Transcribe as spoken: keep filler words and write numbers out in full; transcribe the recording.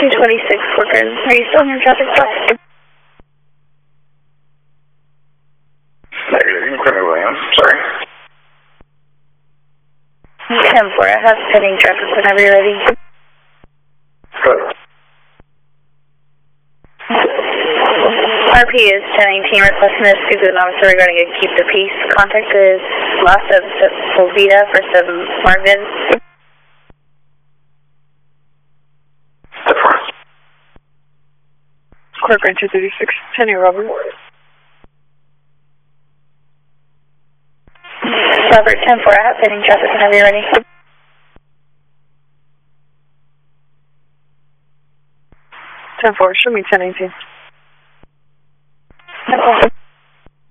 two twenty-six, Corcoran. Are you still in your traffic stop? Negative, Corcoran Williams, sorry. ten four, I have pending traffic whenever you're ready. Good. R P is ten eighteen, requesting to speak with an officer regarding a keep the peace. Contact is Los of Volvita for seven Marvin. Corcoran two thirty-six, ten eight, Robert. Robert, ten four, I have pending traffic whenever you're ready. ten four, show me ten eighteen. No problem.